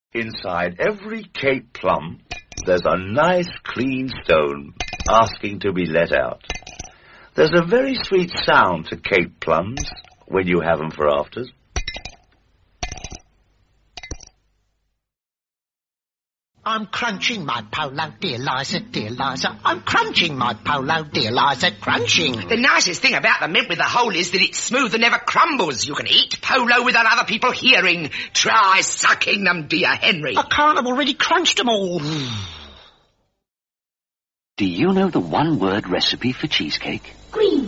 Inside every Cape plum, there's a nice clean stone asking to be let out. There's a very sweet sound to Cape plums when you have them for afters. I'm crunching my polo, dear Liza, dear Liza. I'm crunching my polo, dear Liza, crunching. The nicest thing about the mint with the hole is that it's smooth and never crumbles. You can eat polo without other people hearing. Try sucking them, dear Henry. I can't, I've already crunched them all. Do you know the one-word recipe for cheesecake? Green.